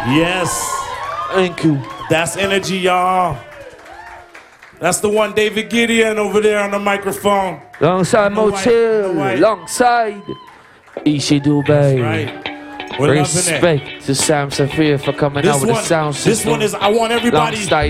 Yes. Thank you. That's energy, y'all. That's the one, David Gideon over there on the microphone. Alongside Motil, alongside Ishi Dubai. Right. We're Respect to Sam Safir for coming out with the sound system. This one is, I want everybody.